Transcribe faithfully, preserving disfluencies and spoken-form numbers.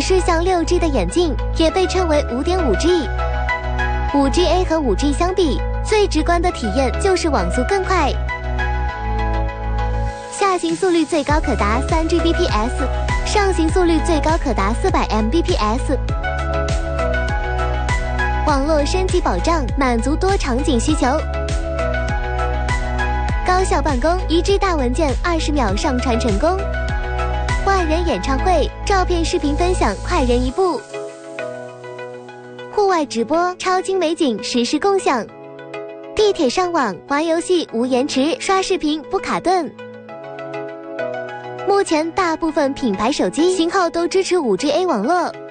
是像 六 G 的眼镜，也被称为 五点五 G。五 G A 和 五 G 相比，最直观的体验就是网速更快。下行速率最高可达 三 G B P S， 上行速率最高可达 四百 M B P S。网络升级保障，满足多场景需求。高效办公，一 G 大文件二十秒上传成功。万人演唱会，照片视频分享快人一步。户外直播，超精美景实时共享。地铁上网，玩游戏无延迟，刷视频不卡顿。目前大部分品牌手机型号都支持 五 G A 网络。